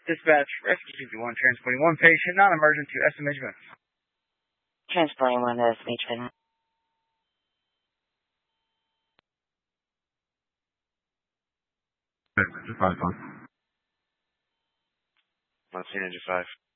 Dispatch, Rescue 51, transporting one patient, non-emergent to SMH Benton. Transporting one to SMH Benton. Engine 5.